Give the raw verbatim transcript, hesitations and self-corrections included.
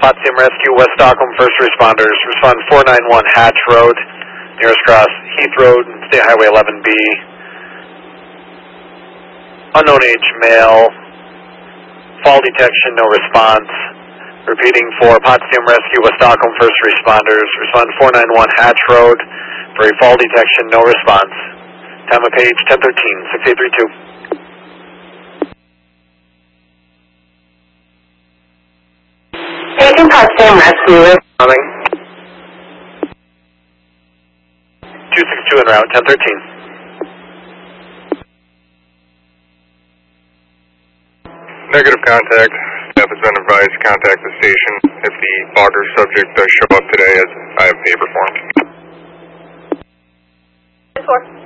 Potsdam Rescue, West Stockholm, first responders. Respond four nine one Hatch Road, nearest cross Heath Road, State Highway eleven B. Unknown age male. Fall detection, no response. Repeating for Potsdam Rescue, West Stockholm, first responders. Respond four nine one Hatch Road for a fall detection, no response. Time of page ten thirteen, six eight three two. Paging Potsdam Rescue. Coming. two six two en route, ten thirteen. Negative contact. Staff has been advised to contact the station if the auger subject does show up today, as I have paper form. Four.